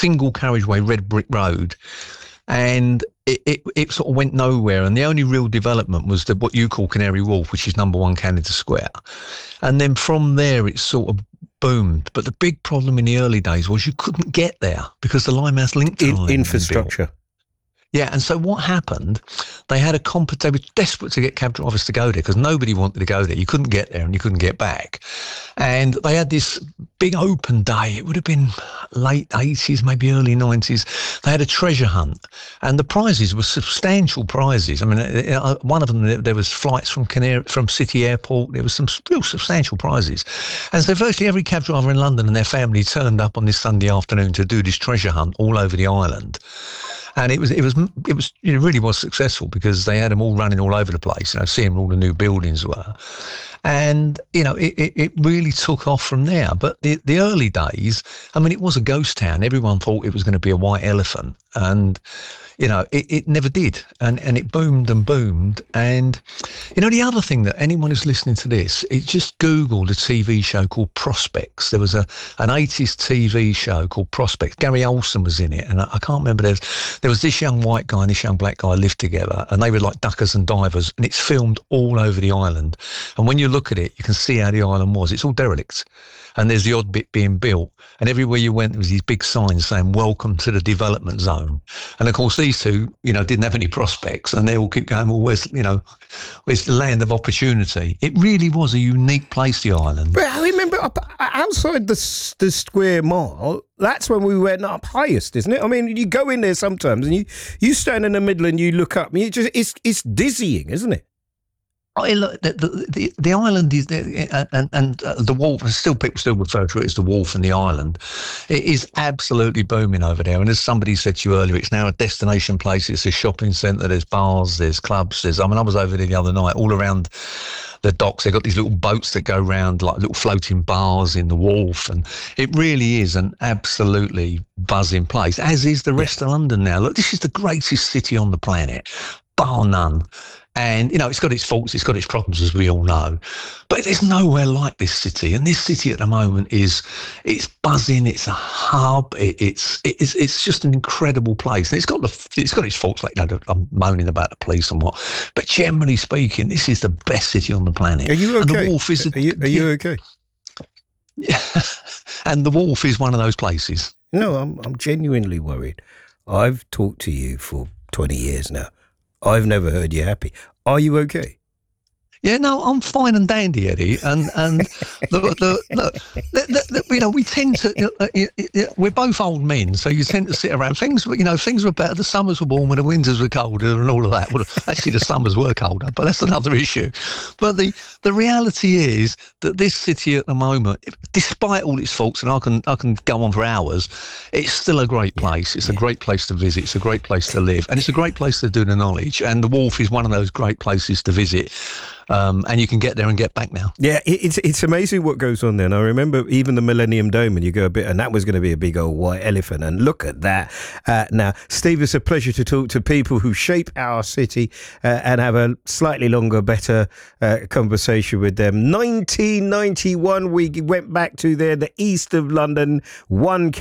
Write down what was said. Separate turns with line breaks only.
single carriageway, red brick road. And it sort of went nowhere. And the only real development was what you call Canary Wharf, which is number 1 Canada Square. And then from there, it sort of boomed. But the big problem in the early days was you couldn't get there because the Limehouse Link tunnel
infrastructure.
Yeah, and so what happened, they were desperate to get cab drivers to go there because nobody wanted to go there. You couldn't get there and you couldn't get back. And they had this big open day. It would have been late 80s, maybe early 90s. They had a treasure hunt and the prizes were substantial prizes. I mean, one of them, there was flights from City Airport. There was some real substantial prizes. And so virtually every cab driver in London and their family turned up on this Sunday afternoon to do this treasure hunt all over the island. And it really was successful because they had them all running all over the place, seeing where all the new buildings were. And, it really took off from there. But the early days, I mean, it was a ghost town. Everyone thought it was going to be a white elephant. And, it never did. And it boomed and boomed. And, the other thing that anyone who's listening to this, just Googled a TV show called Prospects. There was an 80s TV show called Prospects. Gary Olson was in it. And I can't remember, there was this young white guy and this young black guy lived together. And they were like duckers and divers. And it's filmed all over the island. And when you look at it, you can see how the island was. It's all derelict. And there's the odd bit being built. And everywhere you went, there was these big signs saying, welcome to the development zone. And of course, these two, didn't have any prospects and they all keep going, well, where's the land of opportunity? It really was a unique place, the island.
But I remember outside the square mile, that's when we went up highest, isn't it? I mean, you go in there sometimes and you stand in the middle and you look up and it's dizzying, isn't it?
Look, the island is there, and the wharf. People still refer to it as the wharf and the island. It is absolutely booming over there. And as somebody said to you earlier, it's now a destination place. It's a shopping centre. There's bars. There's clubs. I was over there the other night. All around the docks, they've got these little boats that go round like little floating bars in the wharf, and it really is an absolutely buzzing place. As is the rest of London now. Look, this is the greatest city on the planet, bar none. And, it's got its faults, it's got its problems, as we all know. But there's nowhere like this city. And this city at the moment it's buzzing, it's a hub, it's just an incredible place. And it's got its faults, like, I'm moaning about the police and what. But generally speaking, this is the best city on the planet.
Are you okay?
And the Wharf is
are you okay?
Yeah. And the Wharf is one of those places.
No, I'm genuinely worried. I've talked to you for 20 years now. I've never heard you happy. Are you okay?
Yeah, no, I'm fine and dandy, Eddie. And look, we tend to, we're both old men, so you tend to sit around. Things were better. The summers were warmer, the winters were colder, and all of that. Well, actually, the summers were colder, but that's another issue. But the reality is that this city at the moment, despite all its faults, and I can go on for hours, it's still a great place. It's a great place to visit. It's a great place to live, and it's a great place to do the knowledge. And the Wharf is one of those great places to visit. And you can get there and get back now.
Yeah, it's amazing what goes on there. And I remember even the Millennium Dome, and you go a bit, and that was going to be a big old white elephant. And look at that. Now, Steve, it's a pleasure to talk to people who shape our city and have a slightly longer, better conversation with them. 1991, we went back to there, the east of London, 1